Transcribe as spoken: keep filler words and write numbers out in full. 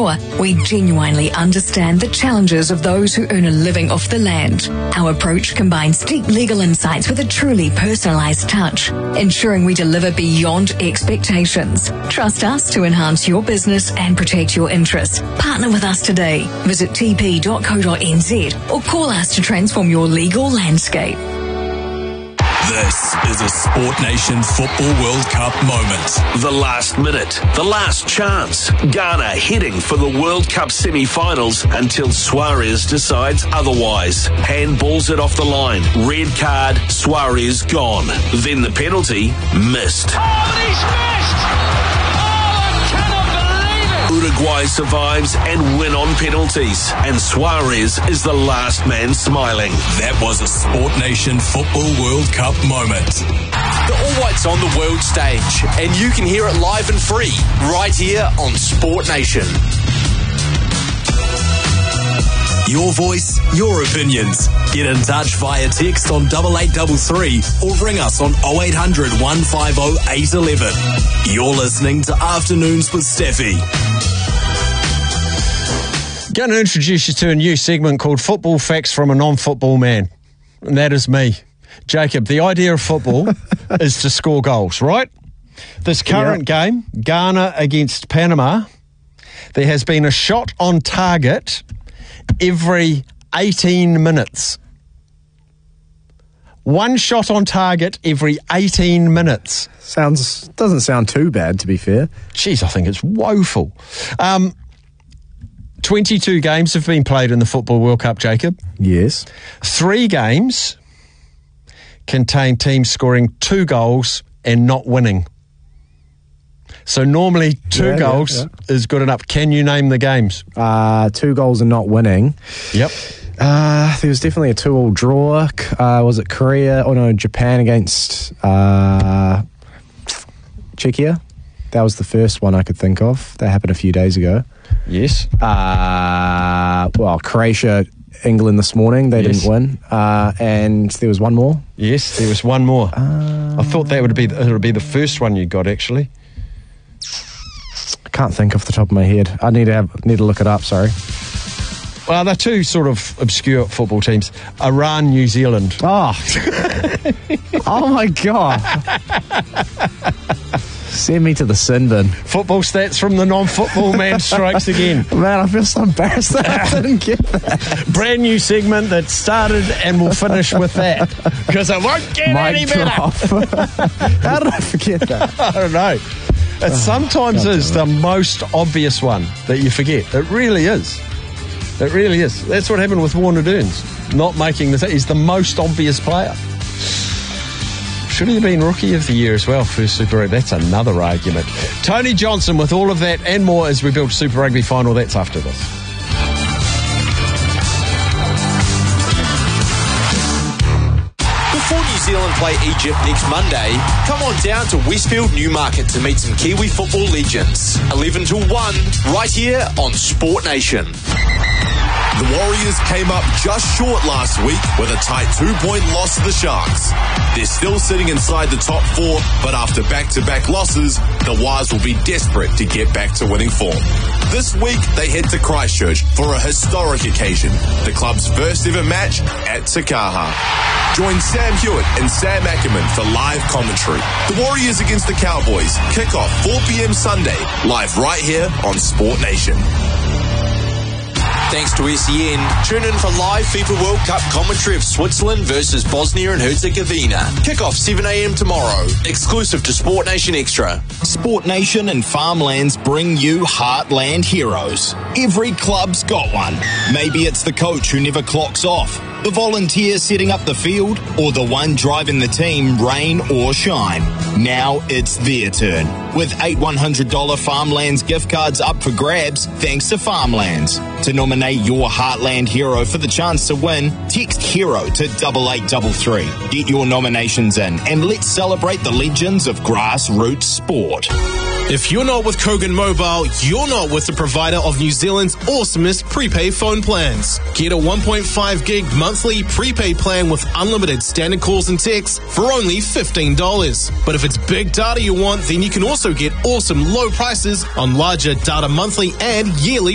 more, we genuinely understand the challenges of those who earn a living off the land. Our approach combines deep legal insights with a truly personalised touch, ensuring we deliver beyond expectations. Trust us to enhance your business and protect your interests. Partner with us today. Visit t p dot co dot n z or call us to transform your legal landscape. This is a Sport Nation Football World Cup moment. The last minute, the last chance. Ghana heading for the World Cup semi-finals until Suarez decides otherwise. Handballs it off the line. Red card, Suarez gone. Then the penalty, missed. Oh, he's missed! Uruguay survives and win on penalties, and Suarez is the last man smiling. That was a Sport Nation Football World Cup moment. The All Whites on the world stage, and you can hear it live and free right here on Sport Nation. Your voice, your opinions. Get in touch via text on double eight double three or ring us on oh eight hundred, one five oh, eight one one. You're listening to Afternoons with Steffi. Going to introduce you to a new segment called Football Facts from a Non-Football Man. And that is me. Jacob, the idea of football is to score goals, right? This current yeah. game, Ghana against Panama, there has been a shot on target every eighteen minutes. One shot on target every eighteen minutes. Sounds doesn't sound too bad, to be fair. Jeez, I think it's woeful. Um, twenty-two games have been played in the Football World Cup, Jacob. Yes. Three games contain teams scoring two goals and not winning. So normally two yeah, goals yeah, yeah. is good enough. Can you name the games? Uh, two goals and not winning. Yep. Uh, there was definitely a two-all draw. Uh, was it Korea? Oh no, Japan against uh, Czechia. That was the first one I could think of. That happened a few days ago. Yes. Uh, well, Croatia, England this morning. They yes. didn't win. Uh, and there was one more. Yes, there was one more. Uh, I thought that would be it would be the first one you got actually. I can't think off the top of my head. I need to have need to look it up. Sorry. Well, they're two sort of obscure football teams. Iran, New Zealand. Oh, oh my God. Send me to the sin bin. Football stats from the non-football man strikes again. Man, I feel so embarrassed that I didn't get that. Brand new segment that started and will finish with that. Because it won't get Mic any better. How did I forget that? I don't know. It sometimes oh, is the most obvious one that you forget. It really is. It really is. That's what happened with Warner Dearns. Not making the... He's the most obvious player. Should he have been Rookie of the Year as well for Super Rugby? That's another argument. Tony Johnson with all of that and more as we build Super Rugby final. That's after this. Before New Zealand play Egypt next Monday, come on down to Westfield Newmarket to meet some Kiwi football legends. eleven till one, right here on Sport Nation. The Warriors came up just short last week with a tight two-point loss to the Sharks. They're still sitting inside the top four, but after back-to-back losses, the Wires will be desperate to get back to winning form. This week, they head to Christchurch for a historic occasion, the club's first ever match at Takaha. Join Sam Hewitt and Sam Ackerman for live commentary. The Warriors against the Cowboys, kick-off four p.m. Sunday, live right here on Sport Nation. Thanks to S E N. Tune in for live FIFA World Cup commentary of Switzerland versus Bosnia and Herzegovina. Kick-off seven a.m. tomorrow. Exclusive to Sport Nation Extra. Sport Nation and Farmlands bring you Heartland Heroes. Every club's got one. Maybe it's the coach who never clocks off, the volunteer setting up the field, or the one driving the team rain or shine. Now it's their turn. With eight one hundred dollars Farmlands gift cards up for grabs thanks to Farmlands. To nominate your Heartland hero for the chance to win, text HERO to double eight double three. Get your nominations in and let's celebrate the legends of grassroots sport. If you're not with Kogan Mobile, you're not with the provider of New Zealand's awesomest prepaid phone plans. Get a one point five gig monthly prepaid plan with unlimited standard calls and texts for only fifteen dollars. But if it's big data you want, then you can also get awesome low prices on larger data monthly and yearly